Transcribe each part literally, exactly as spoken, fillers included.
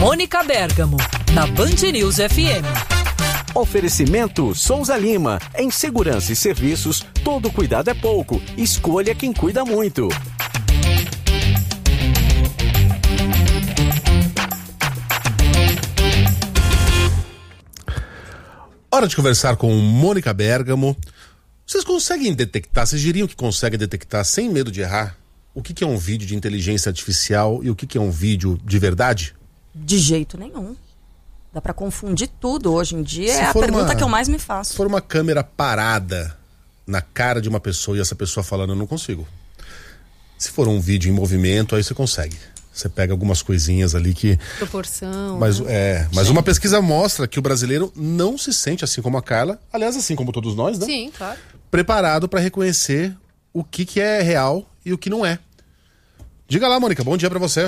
Mônica Bergamo, na Band News F M. Oferecimento Souza Lima. Em segurança e serviços, todo cuidado é pouco. Escolha quem cuida muito. Hora de conversar com Mônica Bergamo. Vocês conseguem detectar, vocês diriam que conseguem detectar, sem medo de errar, o que, que é um vídeo de inteligência artificial e o que, que é um vídeo de verdade? De jeito nenhum. Dá pra confundir tudo hoje em dia. Se é a for pergunta uma- que eu mais me faço. Se for uma câmera parada na cara de uma pessoa e essa pessoa falando, eu não consigo. Se for um vídeo em movimento, aí você consegue. Você pega algumas coisinhas ali que... Proporção. Mas, né? é, mas uma pesquisa mostra que o brasileiro não se sente, assim como a Carla, aliás, assim como todos nós, né? Sim, claro. Preparado para reconhecer o que, que é real e o que não é. Diga lá, Mônica, bom dia para você.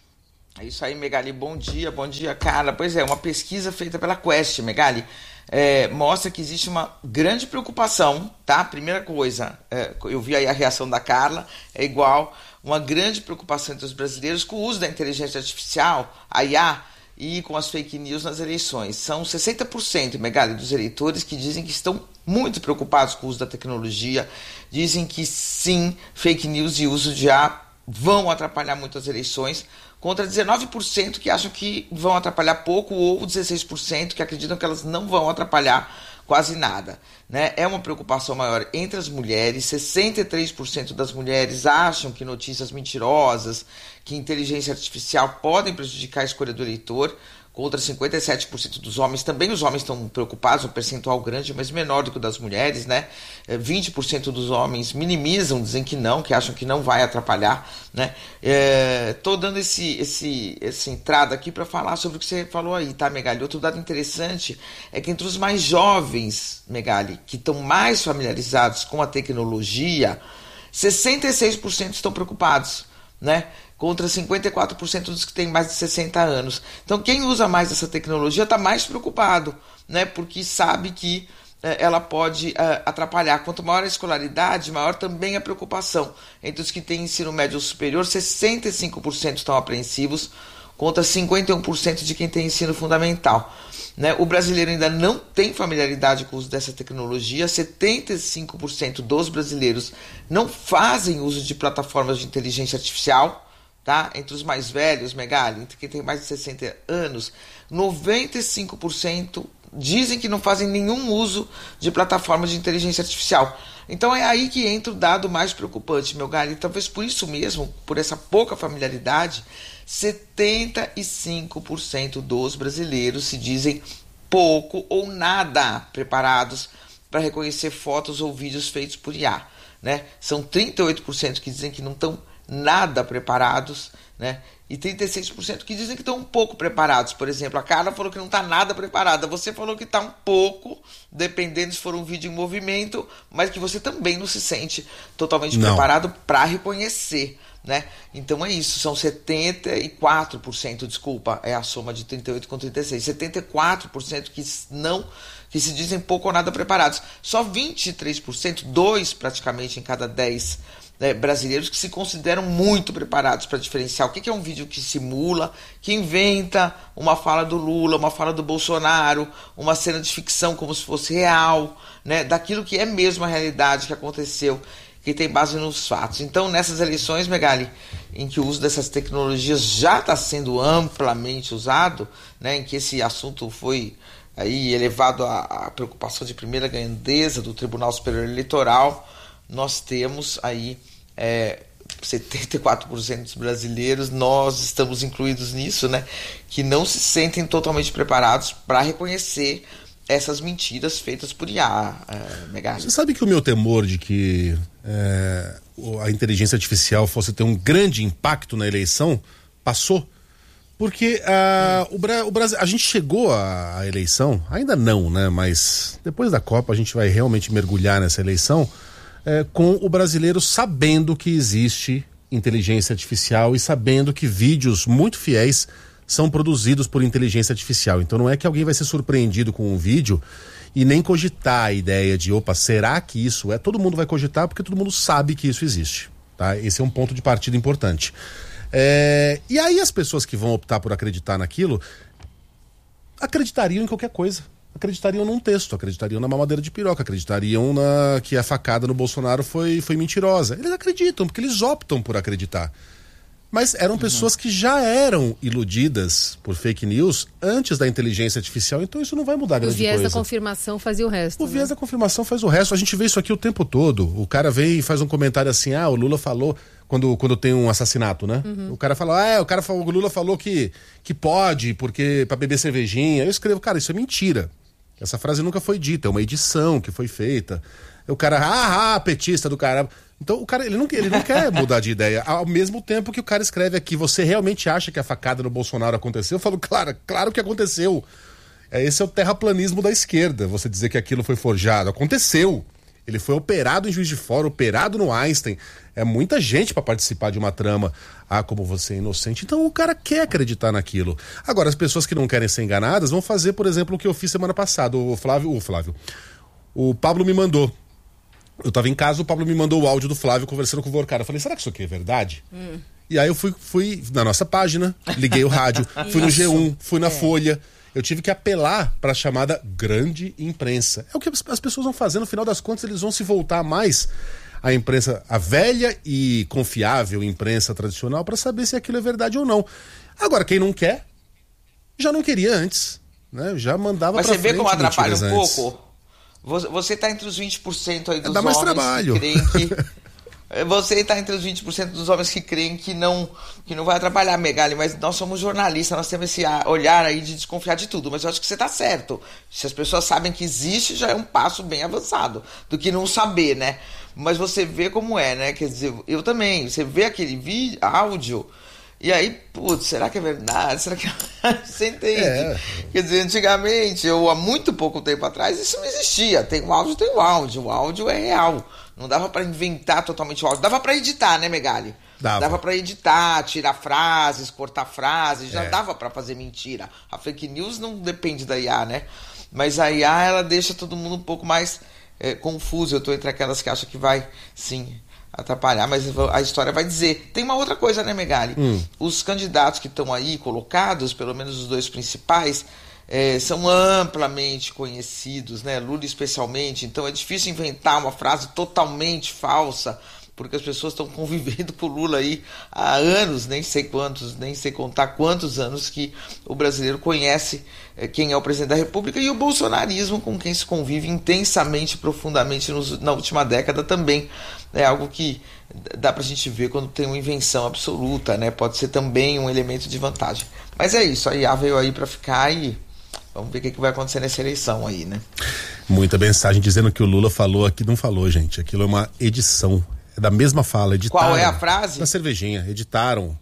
É isso aí, Megali, bom dia, bom dia, Carla. Pois é, uma pesquisa feita pela Quest, Megali, é, mostra que existe uma grande preocupação, tá? Primeira coisa, é, eu vi aí a reação da Carla, é igual, uma grande preocupação entre os brasileiros com o uso da inteligência artificial, a I A, e com as fake news nas eleições. São sessenta por cento, Megali, dos eleitores que dizem que estão muito preocupados com o uso da tecnologia, dizem que sim, fake news e uso de I A vão atrapalhar muito as eleições, contra dezenove por cento que acham que vão atrapalhar pouco ou dezesseis por cento que acreditam que elas não vão atrapalhar quase nada, né? É uma preocupação maior entre as mulheres. Sessenta e três por cento das mulheres acham que notícias mentirosas, que inteligência artificial podem prejudicar a escolha do eleitor, contra cinquenta e sete por cento dos homens. Também os homens estão preocupados, um percentual grande, mas menor do que o das mulheres, né? vinte por cento dos homens minimizam, dizem que não, que acham que não vai atrapalhar, né? Estou dando esse, esse, essa entrada aqui para falar sobre o que você falou aí, tá, Megali? Outro dado interessante é que entre os mais jovens, Megali, que estão mais familiarizados com a tecnologia, sessenta e seis por cento estão preocupados, né? Contra cinquenta e quatro por cento dos que têm mais de sessenta anos. Então, quem usa mais essa tecnologia está mais preocupado, né? Porque sabe que eh, ela pode eh, atrapalhar. Quanto maior a escolaridade, maior também a preocupação. Entre os que têm ensino médio superior, sessenta e cinco por cento estão apreensivos, contra cinquenta e um por cento de quem tem ensino fundamental. Né? O brasileiro ainda não tem familiaridade com o uso dessa tecnologia. setenta e cinco por cento dos brasileiros não fazem uso de plataformas de inteligência artificial. Tá? Entre os mais velhos, Megali, entre quem tem mais de sessenta anos, noventa e cinco por cento dizem que não fazem nenhum uso de plataformas de inteligência artificial. Então é aí que entra o dado mais preocupante, Megali. Talvez por isso mesmo, por essa pouca familiaridade, setenta e cinco por cento dos brasileiros se dizem pouco ou nada preparados para reconhecer fotos ou vídeos feitos por I A. Né? São trinta e oito por cento que dizem que não estão nada preparados, né? E trinta e seis por cento que dizem que estão um pouco preparados. Por exemplo, a Carla falou que não está nada preparada. Você falou que está um pouco, dependendo se for um vídeo em movimento, mas que você também não se sente totalmente Não. preparado para reconhecer, né? Então é isso, são setenta e quatro por cento, desculpa, é a soma de trinta e oito com trinta e seis, setenta e quatro por cento que não, que se dizem pouco ou nada preparados. Só vinte e três por cento, dois praticamente em cada dez né, brasileiros que se consideram muito preparados para diferenciar o que é um vídeo que simula, que inventa uma fala do Lula, uma fala do Bolsonaro, uma cena de ficção como se fosse real, né, daquilo que é mesmo a realidade que aconteceu, que tem base nos fatos. Então, nessas eleições, Megali, em que o uso dessas tecnologias já está sendo amplamente usado, né, em que esse assunto foi aí elevado à, à preocupação de primeira grandeza do Tribunal Superior Eleitoral, nós temos aí é, setenta e quatro por cento dos brasileiros, nós estamos incluídos nisso, né, que não se sentem totalmente preparados para reconhecer essas mentiras feitas por I A, é, Megali. Você sabe que o meu temor de que é, a inteligência artificial fosse ter um grande impacto na eleição passou? Porque uh, o, Bra- o Brasil, a gente chegou à, à eleição, ainda não, né? Mas depois da Copa a gente vai realmente mergulhar nessa eleição é, com o brasileiro sabendo que existe inteligência artificial e sabendo que vídeos muito fiéis são produzidos por inteligência artificial. Então não é que alguém vai ser surpreendido com um vídeo e nem cogitar a ideia de, opa, será que isso é? Todo mundo vai cogitar porque todo mundo sabe que isso existe, tá? Esse é um ponto de partida importante. É, e aí as pessoas que vão optar por acreditar naquilo acreditariam em qualquer coisa. Acreditariam num texto, acreditariam na mamadeira de piroca, acreditariam na, que a facada no Bolsonaro foi, foi mentirosa. Eles acreditam, porque eles optam por acreditar. Mas eram pessoas uhum. que já eram iludidas por fake news antes da inteligência artificial, então isso não vai mudar grande coisa. O viés da confirmação fazia o resto. O né? viés da confirmação faz o resto. A gente vê isso aqui o tempo todo. O cara vem e faz um comentário assim, ah, o Lula falou, quando, quando tem um assassinato, né? Uhum. O cara fala, ah, o, cara falou, o Lula falou que, que pode, porque pra beber cervejinha. Eu escrevo, cara, isso é mentira. Essa frase nunca foi dita, é uma edição que foi feita. O cara, ah, ah, petista do cara. Então o cara, ele não, ele não quer mudar de ideia. Ao mesmo tempo que o cara escreve aqui, você realmente acha que a facada no Bolsonaro aconteceu? Eu falo, claro, claro que aconteceu. É, esse é o terraplanismo da esquerda, você dizer que aquilo foi forjado. Aconteceu. Ele foi operado em Juiz de Fora, operado no Einstein. É muita gente para participar de uma trama. Ah, como você é inocente. Então o cara quer acreditar naquilo. Agora, as pessoas que não querem ser enganadas vão fazer, por exemplo, o que eu fiz semana passada. O Flávio, o Flávio, o Pablo me mandou. Eu tava em casa, o Pablo me mandou o áudio do Flávio conversando com o Vorcara. Eu falei, será que isso aqui é verdade? Hum. E aí eu fui, fui na nossa página, liguei o rádio, fui no G um, fui na é. Folha. Eu tive que apelar para a chamada grande imprensa. É o que as pessoas vão fazer, no final das contas eles vão se voltar mais à imprensa, a velha e confiável imprensa tradicional, para saber se aquilo é verdade ou não. Agora, quem não quer, já não queria antes, né? Já mandava para frente. Mas você vê como atrapalha um antes. pouco? Você está entre os vinte por cento aí dos Dá mais homens trabalho. que creem que... Você está entre os vinte por cento dos homens que creem que não, que não vai atrapalhar, Megali, mas nós somos jornalistas, nós temos esse olhar aí de desconfiar de tudo, mas eu acho que você está certo. Se as pessoas sabem que existe, já é um passo bem avançado, do que não saber, né? Mas você vê como é, né? Quer dizer, eu também, você vê aquele vídeo, áudio... E aí, putz, será que é verdade? Será que... Você entende? É. Quer dizer, antigamente, ou há muito pouco tempo atrás, isso não existia. Tem o áudio, tem o áudio. O áudio é real. Não dava pra inventar totalmente o áudio. Dava pra editar, né, Megali? Dava. Dava pra editar, tirar frases, cortar frases. Já é. Dava pra fazer mentira. A fake news não depende da I A, né? Mas a I A, ela deixa todo mundo um pouco mais é, confuso. Eu tô entre aquelas que acham que vai, sim... atrapalhar, mas a história vai dizer. Tem uma outra coisa, né, Megali? Hum. Os candidatos que estão aí colocados, pelo menos os dois principais, é, são amplamente conhecidos, né? Lula especialmente, então é difícil inventar uma frase totalmente falsa, porque as pessoas estão convivendo com o Lula aí há anos, nem sei quantos, nem sei contar quantos anos que o brasileiro conhece é, quem é o presidente da República, e o bolsonarismo com quem se convive intensamente, profundamente nos, na última década também. É algo que dá pra gente ver quando tem uma invenção absoluta, né? Pode ser também um elemento de vantagem. Mas é isso, a I A veio aí pra ficar e vamos ver o que, que vai acontecer nessa eleição aí, né? Muita mensagem dizendo que o Lula falou aqui, não falou, gente. Aquilo é uma edição. É da mesma fala, editaram. Qual é a frase? Da cervejinha, editaram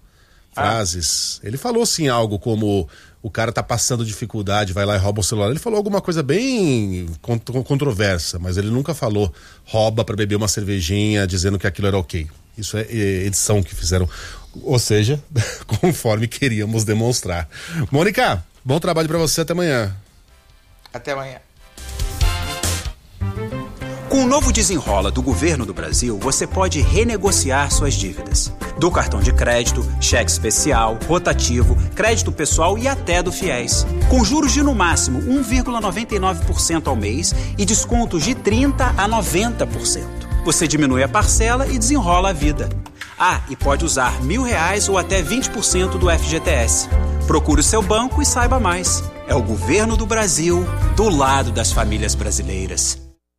frases. Ah. Ele falou sim algo como o cara tá passando dificuldade, vai lá e rouba o celular. Ele falou alguma coisa bem controversa, mas ele nunca falou rouba pra beber uma cervejinha dizendo que aquilo era ok. Isso é edição que fizeram, ou seja, conforme queríamos demonstrar. Mônica, bom trabalho pra você, até amanhã. Até amanhã. Com o novo Desenrola do Governo do Brasil, você pode renegociar suas dívidas. Do cartão de crédito, cheque especial, rotativo, crédito pessoal e até do FIES. Com juros de no máximo um vírgula noventa e nove por cento ao mês e descontos de trinta por cento a noventa por cento. Você diminui a parcela e desenrola a vida. Ah, e pode usar mil reais ou até vinte por cento do F G T S. Procure o seu banco e saiba mais. É o Governo do Brasil, do lado das famílias brasileiras.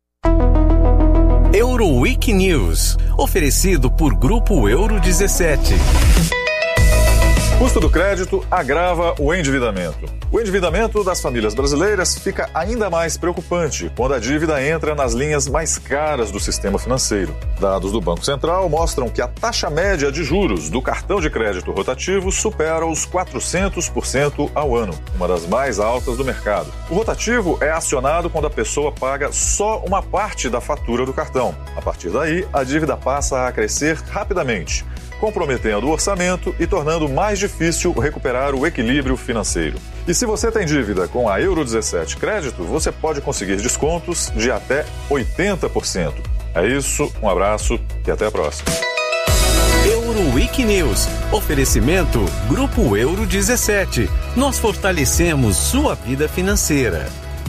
Euroweek News, oferecido por Grupo Euro dezessete. Custo do crédito agrava o endividamento. O endividamento das famílias brasileiras fica ainda mais preocupante quando a dívida entra nas linhas mais caras do sistema financeiro. Dados do Banco Central mostram que a taxa média de juros do cartão de crédito rotativo supera os quatrocentos por cento ao ano, uma das mais altas do mercado. O rotativo é acionado quando a pessoa paga só uma parte da fatura do cartão. A partir daí, a dívida passa a crescer rapidamente, comprometendo o orçamento e tornando mais difícil recuperar o equilíbrio financeiro. E se você tem dívida com a Euro dezessete Crédito, você pode conseguir descontos de até oitenta por cento. É isso, um abraço e até a próxima. Euro Euro Week News. Oferecimento Grupo Euro dezessete. Nós fortalecemos sua vida financeira.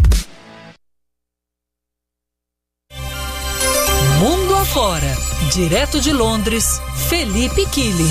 Mundo afora. Direto de Londres, Felipe Killing.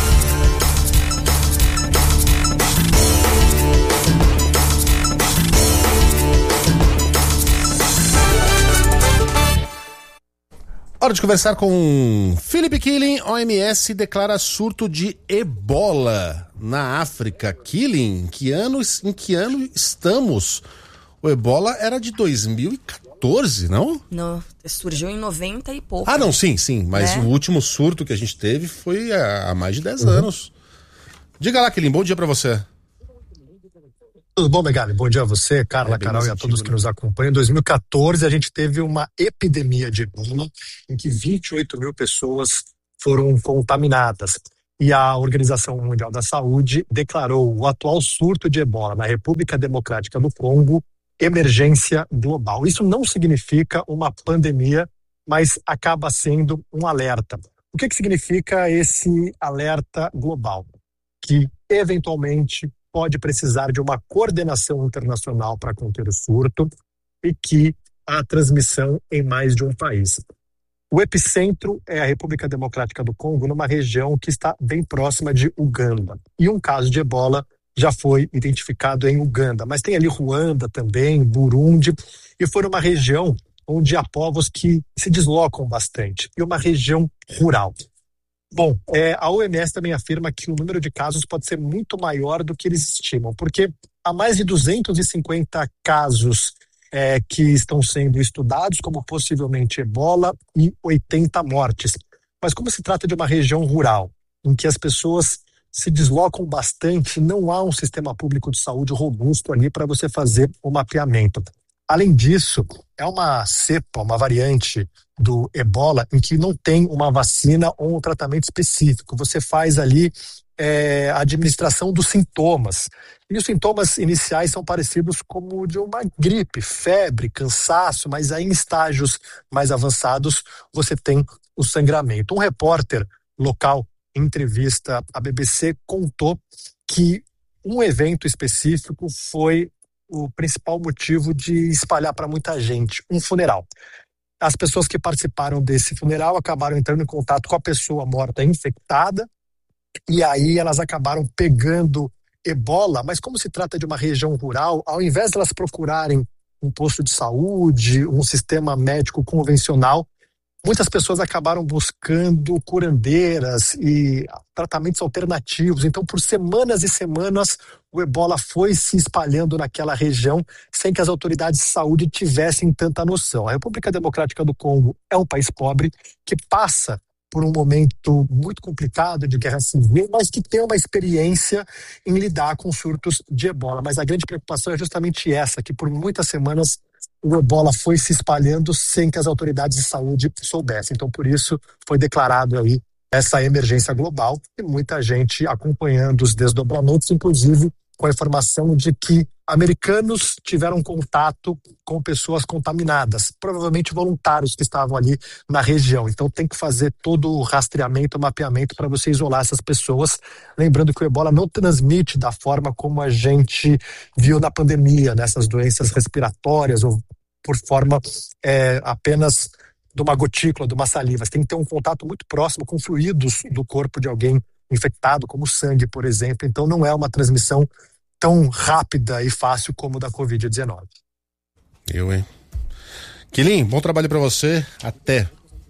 Hora de conversar com Felipe Killing. O M S declara surto de ebola na África. Killing, que ano, em que ano estamos? O ebola era de dois mil e quatorze, não? No, surgiu em noventa e pouco. Ah, não, sim, sim. Mas né? O último surto que a gente teve foi há, há mais de dez uhum. anos. Diga lá, Killing, bom dia pra você. Tudo bom, Megali? Bom dia a você, Carla, é, Carol e a todos que nos acompanham. Em dois mil e quatorze, a gente teve uma epidemia de ebola em que vinte e oito mil pessoas foram contaminadas. E a Organização Mundial da Saúde declarou o atual surto de ebola na República Democrática do Congo emergência global. Isso não significa uma pandemia, mas acaba sendo um alerta. O que, que significa esse alerta global? Que, eventualmente, pode precisar de uma coordenação internacional para conter o surto e que há transmissão em mais de um país. O epicentro é a República Democrática do Congo, numa região que está bem próxima de Uganda. E um caso de ebola já foi identificado em Uganda, mas tem ali Ruanda também, Burundi, e foi uma região onde há povos que se deslocam bastante, e uma região rural. Bom, é, a O M S também afirma que o número de casos pode ser muito maior do que eles estimam, porque há mais de duzentos e cinquenta casos é, que estão sendo estudados como possivelmente ebola e oitenta mortes. Mas como se trata de uma região rural, em que as pessoas se deslocam bastante, não há um sistema público de saúde robusto ali para você fazer o mapeamento. Além disso, é uma cepa, uma variante do ebola em que não tem uma vacina ou um tratamento específico. Você faz ali é, a administração dos sintomas. E os sintomas iniciais são parecidos como de uma gripe, febre, cansaço, mas aí em estágios mais avançados você tem o sangramento. Um repórter local, em entrevista à B B C, contou que um evento específico foi o principal motivo de espalhar para muita gente, um funeral. As pessoas que participaram desse funeral acabaram entrando em contato com a pessoa morta infectada e aí elas acabaram pegando ebola, mas como se trata de uma região rural, ao invés de elas procurarem um posto de saúde, um sistema médico convencional, muitas pessoas acabaram buscando curandeiras e tratamentos alternativos. Então, por semanas e semanas, o ebola foi se espalhando naquela região sem que as autoridades de saúde tivessem tanta noção. A República Democrática do Congo é um país pobre que passa por um momento muito complicado de guerra civil, mas que tem uma experiência em lidar com surtos de ebola. Mas a grande preocupação é justamente essa, que por muitas semanas o ebola foi se espalhando sem que as autoridades de saúde soubessem. Então, por isso, foi declarado aí essa emergência global e muita gente acompanhando os desdobramentos, inclusive com a informação de que americanos tiveram contato com pessoas contaminadas, provavelmente voluntários que estavam ali na região. Então tem que fazer todo o rastreamento, o mapeamento para você isolar essas pessoas. Lembrando que o ebola não transmite da forma como a gente viu na pandemia, nessas doenças respiratórias ou por forma é, apenas de uma gotícula, de uma saliva. Você tem que ter um contato muito próximo com fluidos do corpo de alguém infectado, como sangue, por exemplo. Então não é uma transmissão tão rápida e fácil como da covid dezenove. Eu, hein? Killing, bom trabalho para você. Até.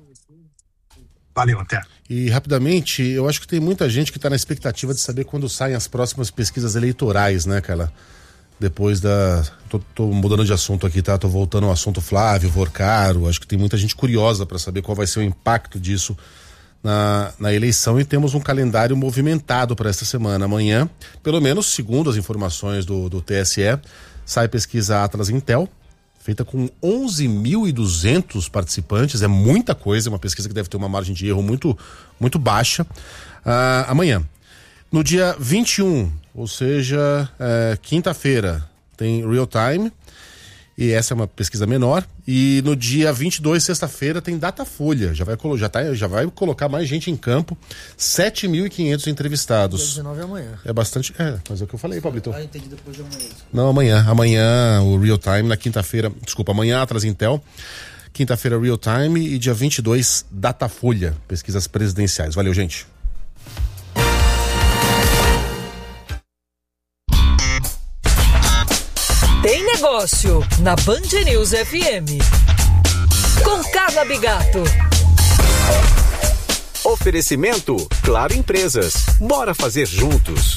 Valeu, até. E rapidamente, eu acho que tem muita gente que tá na expectativa de saber quando saem as próximas pesquisas eleitorais, né, cara? Depois da... Tô, tô mudando de assunto aqui, tá? Tô voltando ao assunto Flávio, Vorcaro. Acho que tem muita gente curiosa para saber qual vai ser o impacto disso Na, na eleição, e temos um calendário movimentado para esta semana. Amanhã, pelo menos segundo as informações do, do T S E, sai pesquisa Atlas Intel, feita com onze mil e duzentos participantes. É muita coisa, é uma pesquisa que deve ter uma margem de erro muito, muito baixa. Ah, amanhã, no dia vinte e um, ou seja, é, quinta-feira, tem Real Time, E essa é uma pesquisa menor. E no dia vinte e dois, sexta-feira, tem Datafolha. Já vai, já, tá, já vai colocar mais gente em campo. sete mil e quinhentos entrevistados. Dia dezenove amanhã. É bastante. É, mas é o que eu falei, Pablito. Ah, entendi, depois de amanhã. Não, amanhã. Amanhã o Real Time, na quinta-feira. Desculpa, amanhã Atlas Intel. Quinta-feira Real Time e dia vinte e dois, Datafolha. Pesquisas presidenciais. Valeu, gente. Tem negócio na Band News F M. Com Carla Bigato. Oferecimento Claro Empresas. Bora fazer juntos.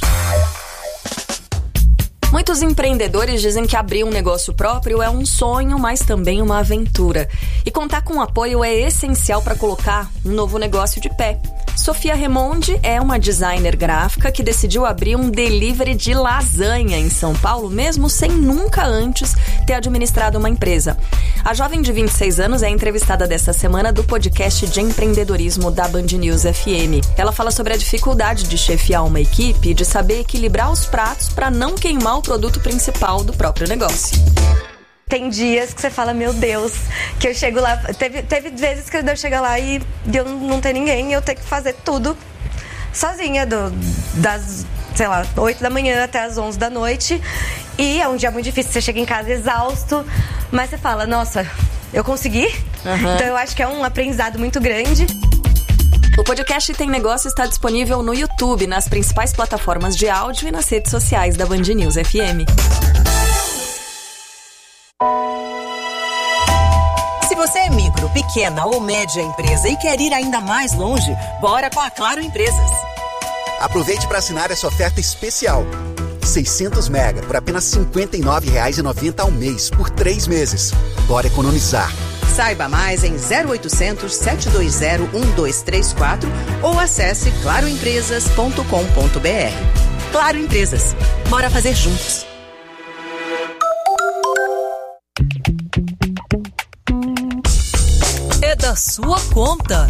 Muitos empreendedores dizem que abrir um negócio próprio é um sonho, mas também uma aventura. E contar com apoio é essencial para colocar um novo negócio de pé. Sofia Remonde é uma designer gráfica que decidiu abrir um delivery de lasanha em São Paulo, mesmo sem nunca antes ter administrado uma empresa. A jovem de vinte e seis anos é entrevistada desta semana do podcast de empreendedorismo da Band News F M. Ela fala sobre a dificuldade de chefiar uma equipe e de saber equilibrar os pratos para não queimar o produto principal do próprio negócio. Tem dias que você fala, meu Deus, que eu chego lá... Teve, teve vezes que eu chego lá e eu não ter ninguém e eu ter que fazer tudo sozinha, do, das, sei lá, oito da manhã até as onze da noite. E é um dia muito difícil, você chega em casa exausto, mas você fala, nossa, eu consegui? Uhum. Então eu acho que é um aprendizado muito grande. O podcast Tem Negócio está disponível no YouTube, nas principais plataformas de áudio e nas redes sociais da Band News F M. Se você é micro, pequena ou média empresa e quer ir ainda mais longe, bora com a Claro Empresas. Aproveite para assinar essa oferta especial. seiscentos mega por apenas cinquenta e nove reais e noventa centavos ao mês, por três meses. Bora economizar. Saiba mais em zero oitocentos, sete dois zero, um dois três quatro ou acesse claro empresas ponto com ponto b r. Claro Empresas. Bora fazer juntos. É da sua conta.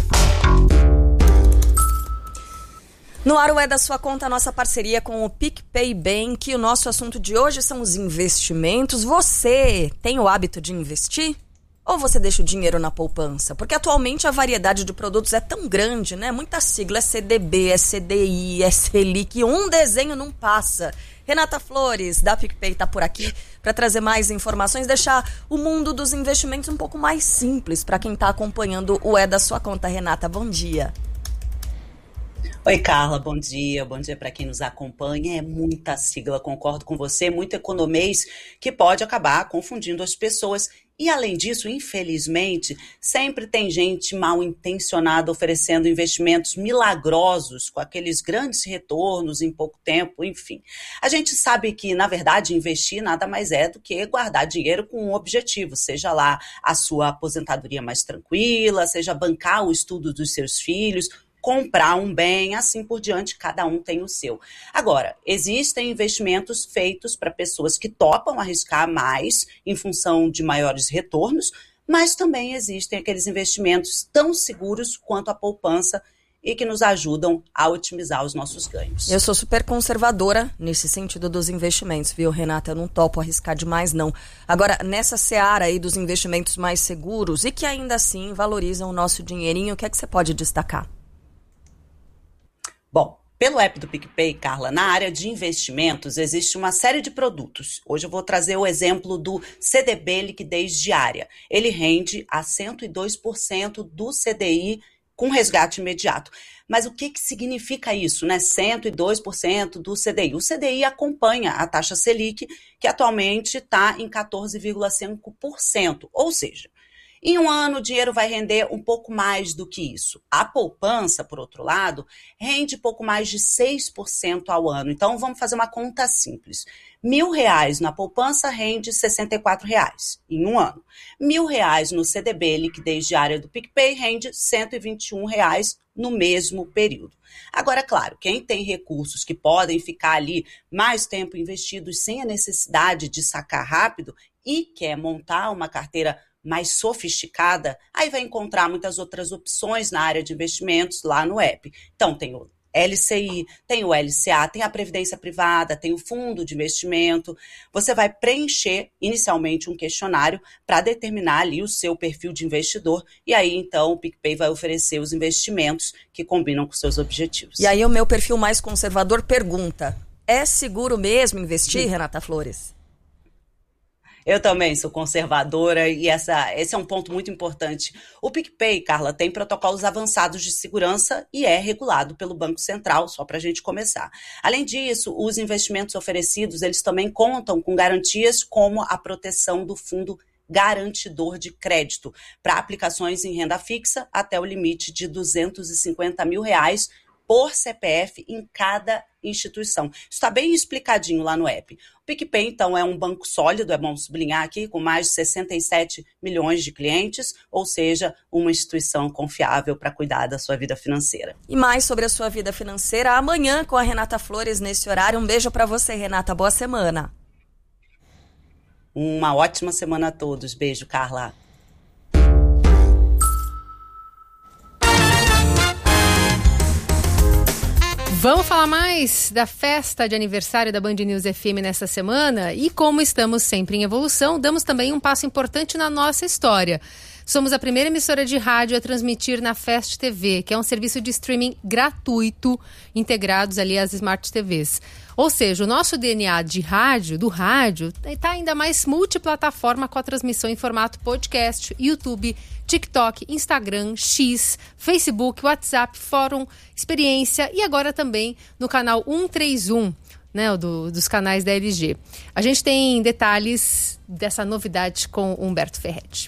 No ar, o É da Sua Conta, a nossa parceria com o PicPay Bank. E o nosso assunto de hoje são os investimentos. Você tem o hábito de investir? Ou você deixa o dinheiro na poupança? Porque atualmente a variedade de produtos é tão grande, né? Muita sigla, é C D B, é C D I, é Selic, um desenho não passa. Renata Flores, da PicPay, está por aqui para trazer mais informações, deixar o mundo dos investimentos um pouco mais simples para quem está acompanhando o É da Sua Conta. Renata, bom dia. Oi, Carla, bom dia. Bom dia para quem nos acompanha. É muita sigla, concordo com você, muito economês que pode acabar confundindo as pessoas. E, além disso, infelizmente, sempre tem gente mal intencionada oferecendo investimentos milagrosos com aqueles grandes retornos em pouco tempo, enfim. A gente sabe que, na verdade, investir nada mais é do que guardar dinheiro com um objetivo, seja lá a sua aposentadoria mais tranquila, seja bancar o estudo dos seus filhos, comprar um bem, assim por diante, cada um tem o seu. Agora, existem investimentos feitos para pessoas que topam arriscar mais em função de maiores retornos, mas também existem aqueles investimentos tão seguros quanto a poupança e que nos ajudam a otimizar os nossos ganhos. Eu sou super conservadora nesse sentido dos investimentos, viu, Renata? Eu não topo arriscar demais, não. Agora, nessa seara aí dos investimentos mais seguros e que ainda assim valorizam o nosso dinheirinho, o que é que você pode destacar? Bom, pelo app do PicPay, Carla, na área de investimentos existe uma série de produtos. Hoje eu vou trazer o exemplo do C D B liquidez diária. Ele rende a cento e dois por cento do C D I com resgate imediato. Mas o que, que significa isso, né? cento e dois por cento do C D I. O C D I acompanha a taxa Selic, que atualmente está em quatorze vírgula cinco por cento. Ou seja, em um ano, o dinheiro vai render um pouco mais do que isso. A poupança, por outro lado, rende pouco mais de seis por cento ao ano. Então, vamos fazer uma conta simples. Mil reais na poupança rende sessenta e quatro reais em um ano. Mil reais no C D B, liquidez diária do PicPay, rende cento e vinte e um reais no mesmo período. Agora, claro, quem tem recursos que podem ficar ali mais tempo investidos sem a necessidade de sacar rápido e quer montar uma carteira mais sofisticada, aí vai encontrar muitas outras opções na área de investimentos lá no app. Então, tem o L C I, tem o L C A, tem a Previdência Privada, tem o Fundo de Investimento. Você vai preencher inicialmente um questionário para determinar ali o seu perfil de investidor e aí então o PicPay vai oferecer os investimentos que combinam com seus objetivos. E aí o meu perfil mais conservador pergunta, é seguro mesmo investir, Sim. Renata Flores? Eu também sou conservadora e essa, esse é um ponto muito importante. O PicPay, Carla, tem protocolos avançados de segurança e é regulado pelo Banco Central, só para a gente começar. Além disso, os investimentos oferecidos, eles também contam com garantias como a proteção do fundo garantidor de crédito para aplicações em renda fixa até o limite de duzentos e cinquenta mil reais por C P F em cada instituição. Isso está bem explicadinho lá no app. O PicPay, então, é um banco sólido, é bom sublinhar aqui, com mais de sessenta e sete milhões de clientes, ou seja, uma instituição confiável para cuidar da sua vida financeira. E mais sobre a sua vida financeira amanhã com a Renata Flores nesse horário. Um beijo para você, Renata. Boa semana. Uma ótima semana a todos. Beijo, Carla. Vamos falar mais da festa de aniversário da Band News F M nessa semana e como estamos sempre em evolução, damos também um passo importante na nossa história. Somos a primeira emissora de rádio a transmitir na Fast T V, que é um serviço de streaming gratuito, integrados ali às Smart T Vs. Ou seja, o nosso D N A de rádio, do rádio, está ainda mais multiplataforma com a transmissão em formato podcast, YouTube, TikTok, Instagram, X, Facebook, WhatsApp, Fórum, Experiência e agora também no canal cento e trinta e um, né, do, dos canais da L G. A gente tem detalhes dessa novidade com Humberto Ferretti.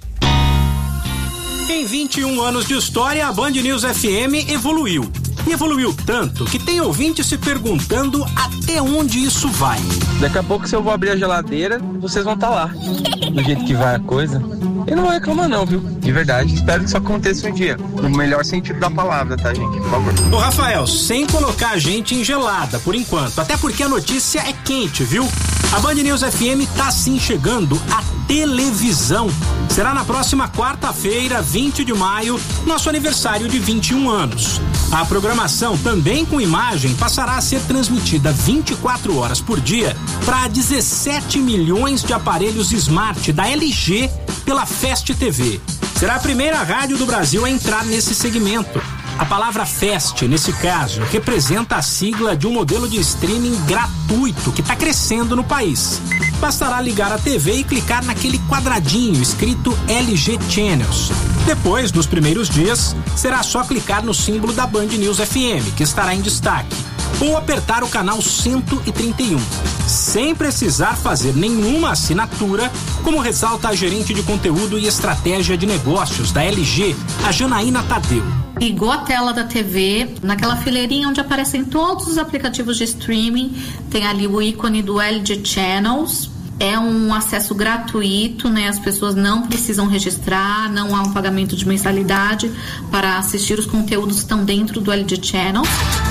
Em vinte e um anos de história, a Band News F M evoluiu. E evoluiu tanto que tem ouvinte se perguntando até onde isso vai. Daqui a pouco, se eu vou abrir a geladeira, vocês vão estar lá. Do jeito que vai a coisa, eu não vou reclamar não, viu? De verdade, espero que isso aconteça um dia. No melhor sentido da palavra, tá, gente? Por favor. Ô, Rafael, sem colocar a gente em gelada, por enquanto. Até porque a notícia é quente, viu? A Band News F M tá sim chegando à televisão. Será na próxima quarta-feira, vinte de maio, nosso aniversário de vinte e um anos. A programação, também com imagem, passará a ser transmitida vinte e quatro horas por dia para dezessete milhões de aparelhos Smart da L G pela Fast T V. Será a primeira rádio do Brasil a entrar nesse segmento. A palavra Fast, nesse caso, representa a sigla de um modelo de streaming gratuito que está crescendo no país. Bastará ligar a T V e clicar naquele quadradinho escrito L G Channels. Depois, nos primeiros dias, será só clicar no símbolo da Band News F M, que estará em destaque, ou apertar o canal cento e trinta e um, sem precisar fazer nenhuma assinatura, como ressalta a gerente de conteúdo e estratégia de negócios da L G, a Janaína Tadeu. Ligou a tela da T V, naquela fileirinha onde aparecem todos os aplicativos de streaming, tem ali o ícone do L G Channels. É um acesso gratuito, né? As pessoas não precisam registrar, não há um pagamento de mensalidade para assistir os conteúdos que estão dentro do L G Channels.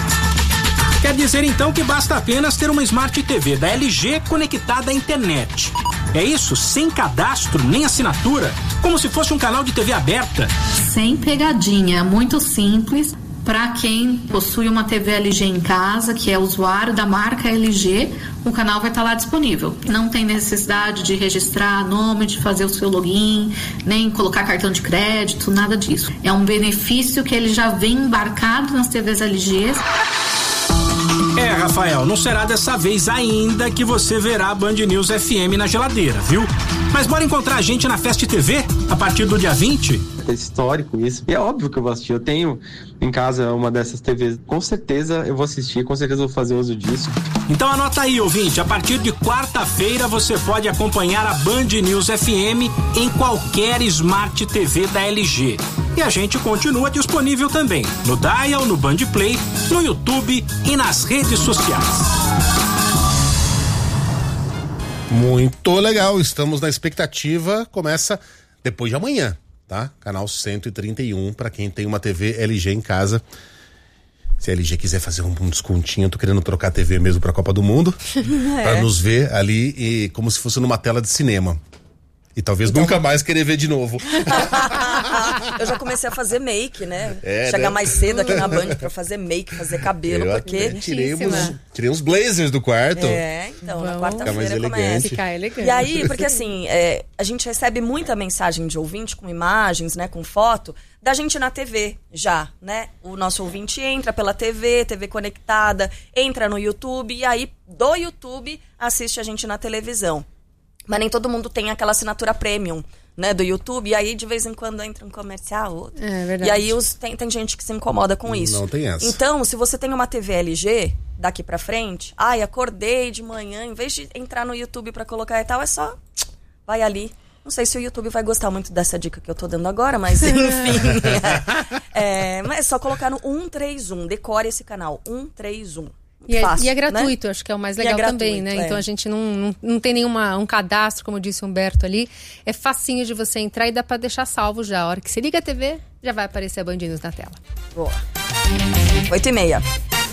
Quer dizer então que basta apenas ter uma Smart T V da L G conectada à internet. É isso, sem cadastro nem assinatura, como se fosse um canal de T V aberta. Sem pegadinha, muito simples. Para quem possui uma T V L G em casa, que é usuário da marca L G, o canal vai estar lá disponível. Não tem necessidade de registrar nome, de fazer o seu login, nem colocar cartão de crédito, nada disso. É um benefício que ele já vem embarcado nas T Vs L Gs. É, Rafael, não será dessa vez ainda que você verá a Band News F M na geladeira, viu? Mas bora encontrar a gente na Fast T V a partir do dia vinte? É histórico isso. E é óbvio que eu vou assistir. Eu tenho em casa uma dessas T Vs. Com certeza eu vou assistir, com certeza eu vou fazer uso disso. Então anota aí, ouvinte. A partir de quarta-feira você pode acompanhar a Band News F M em qualquer Smart T V da L G. E a gente continua disponível também no Dial, no Band Play, no YouTube e nas redes sociais. Muito legal, estamos na expectativa, começa depois de amanhã, tá? Canal cento e trinta e um, para quem tem uma T V L G em casa. Se a L G quiser fazer um, um descontinho, eu tô querendo trocar a T V mesmo pra Copa do Mundo, é. Pra nos ver ali e como se fosse numa tela de cinema. E talvez então, nunca mais querer ver de novo. Eu já comecei a fazer make, né? É, Chegar né? mais cedo aqui na Band pra fazer make, fazer cabelo, Eu porque... tirei uns, tirei uns blazers do quarto. É, então, Vamos na quarta-feira ficar mais começa. elegante. Ficar elegante. E aí, porque assim, é, a gente recebe muita mensagem de ouvinte com imagens, né, com foto, da gente na T V já, né? O nosso ouvinte entra pela T V, T V conectada, entra no YouTube, e aí do YouTube assiste a gente na televisão. Mas nem todo mundo tem aquela assinatura premium, né, do YouTube, e aí de vez em quando entra um comercial, outro. É verdade. E aí os, tem, tem gente que se incomoda com isso. Não tem essa. Então, se você tem uma T V L G, daqui pra frente, ai, acordei de manhã, em vez de entrar no YouTube pra colocar e tal, é só, vai ali. Não sei se o YouTube vai gostar muito dessa dica que eu tô dando agora, mas enfim. é, mas é só colocar no um três um, decore esse canal, um três um. E é, Fácil, e é gratuito, né? acho que é o mais E é legal gratuito, também, né? é. Então a gente não, não, não tem nenhuma um cadastro, como disse o Humberto ali. É facinho de você entrar e dá pra deixar salvo já. A hora que você liga a T V, já vai aparecer a Band News na tela. Boa. Oito e meia.